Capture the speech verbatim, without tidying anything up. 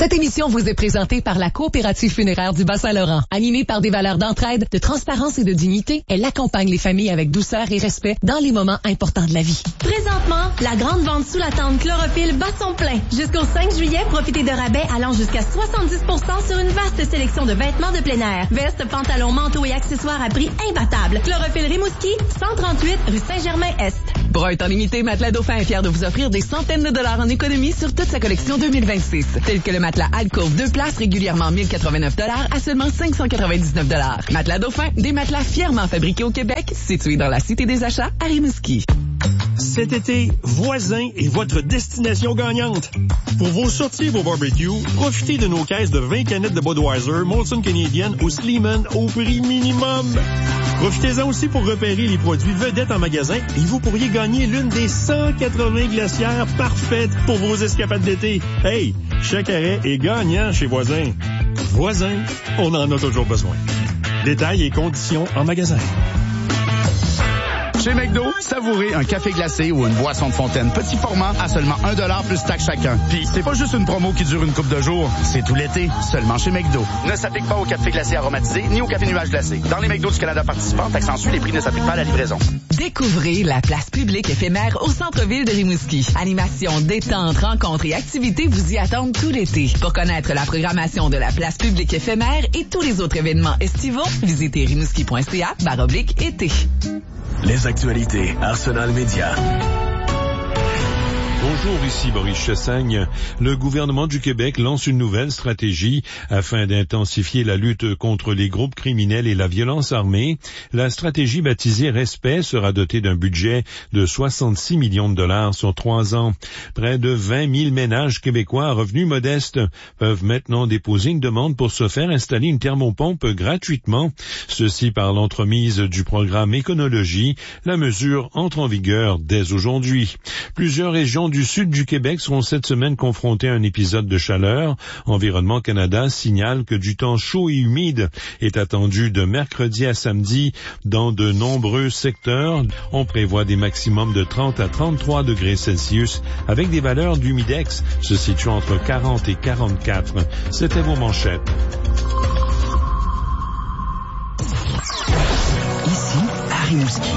Cette émission vous est présentée par la Coopérative funéraire du Bas-Saint-Laurent. Animée par des valeurs d'entraide, de transparence et de dignité, elle accompagne les familles avec douceur et respect dans les moments importants de la vie. Présentement, la grande vente sous la tente Chlorophylle bat son plein. Jusqu'au cinq juillet, profitez de rabais allant jusqu'à soixante-dix pour cent sur une vaste sélection de vêtements de plein air. Vestes, pantalons, manteaux et accessoires à prix imbattable. Chlorophylle Rimouski, cent trente-huit rue Saint-Germain-Est. Pour un temps limité, Matelas Dauphin est fier de vous offrir des centaines de dollars en économie sur toute sa collection deux mille vingt-six. Tel que le matelas Alcove deux places régulièrement mille quatre-vingt-neuf dollars à seulement cinq cent quatre-vingt-dix-neuf dollars. Matelas Dauphin, des matelas fièrement fabriqués au Québec, situés dans la Cité des Achats à Rimouski. Cet été, Voisin est votre destination gagnante. Pour vos sorties et vos barbecues, profitez de nos caisses de vingt canettes de Budweiser, Molson Canadian ou Sleeman au prix minimum. Profitez-en aussi pour repérer les produits vedettes en magasin et vous pourriez gagner l'une des cent quatre-vingts glacières parfaites pour vos escapades d'été. Hey, chaque arrêt est gagnant chez Voisin. Voisin, on en a toujours besoin. Détails et conditions en magasin. Chez McDo, savourez un café glacé ou une boisson de fontaine petit format à seulement un dollar plus taxe chacun. Puis, c'est pas juste une promo qui dure une couple de jours, c'est tout l'été, seulement chez McDo. Ne s'applique pas au café glacé aromatisé ni au café nuage glacé. Dans les McDo du Canada participants, taxe en sus, les prix ne s'appliquent pas à la livraison. Découvrez la place publique éphémère au centre-ville de Rimouski. Animation, détente, rencontres et activités vous y attendent tout l'été. Pour connaître la programmation de la place publique éphémère et tous les autres événements estivaux, visitez rimouski.ca barre oblique été. Les actualités Arsenal Média. Bonjour, ici Boris Chassagne. Le gouvernement du Québec lance une nouvelle stratégie afin d'intensifier la lutte contre les groupes criminels et la violence armée. La stratégie baptisée Respect sera dotée d'un budget de soixante-six millions de dollars sur trois ans. Près de vingt mille ménages québécois à revenus modestes peuvent maintenant déposer une demande pour se faire installer une thermopompe gratuitement. Ceci par l'entremise du programme Éconologie. La mesure entre en vigueur dès aujourd'hui. Plusieurs régions du sud du Québec seront cette semaine confrontées à un épisode de chaleur. Environnement Canada signale que du temps chaud et humide est attendu de mercredi à samedi dans de nombreux secteurs. On prévoit des maximums de trente à trente-trois degrés Celsius avec des valeurs d'humidex se situant entre quarante et quarante-quatre. C'était vos manchettes. Ici, à Rimouski.